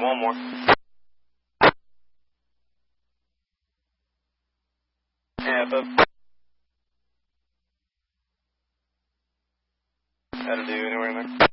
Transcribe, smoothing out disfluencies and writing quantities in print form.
one more. Yeah, but that'll do anywhere in there.